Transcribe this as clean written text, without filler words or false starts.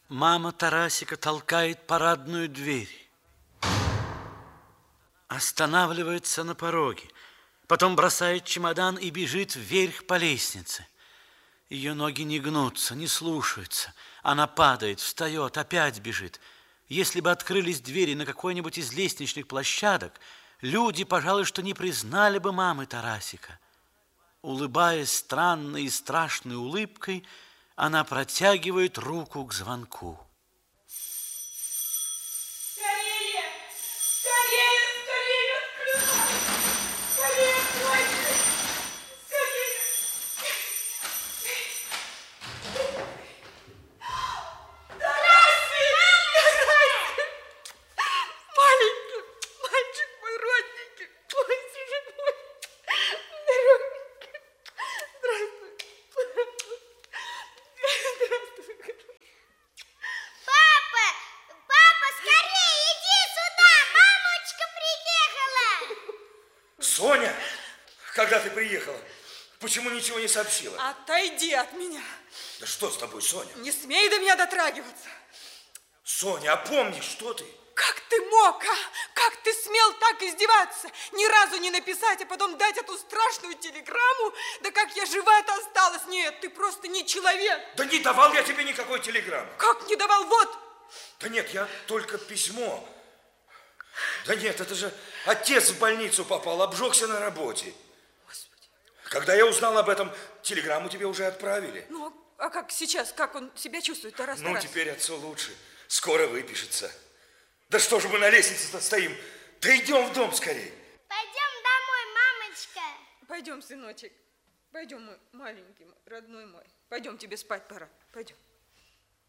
Мама Тарасика толкает парадную дверь. Останавливается на пороге. Потом бросает чемодан и бежит вверх по лестнице. Ее ноги не гнутся, не слушаются. Она падает, встает, опять бежит. Если бы открылись двери на какой-нибудь из лестничных площадок, люди, пожалуй, что не признали бы мамы Тарасика. Улыбаясь странной и страшной улыбкой, она протягивает руку к звонку. Скорее! Скорее! Скорее! Открывай! Скорее! Откройте! Скорее! Здравствуй! Маленький мальчик мой, родненький. Ой, сижу мой. Дорогенький. Здравствуй. Здравствуй. Папа! Папа, скорее иди сюда! Мамочка приехала! Соня, когда ты приехала? Почему ничего не сообщила? Отойди от меня. Да что с тобой, Соня? Не смей до меня дотрагиваться. Соня, опомни, что ты? Как ты мог, а? Как ты смел так издеваться? Ни разу не написать, а потом дать эту страшную телеграмму? Да как я жива-то осталась? Нет, ты просто не человек. Да не давал я тебе никакой телеграммы. Как не давал? Вот. Да нет, я только письмо. Да нет, это же отец в больницу попал, обжегся на работе. Господи. Когда я узнал об этом, телеграмму тебе уже отправили. Ну, а как сейчас? Как он себя чувствует, Тарас? Ну, Тарас? теперь отцу лучше. Скоро выпишется. Да что же мы на лестнице-то стоим? Да идем в дом скорее. Пойдем домой, мамочка. Пойдем, сыночек. Пойдем, мой маленький, родной мой. Пойдем, тебе спать пора. Пойдем.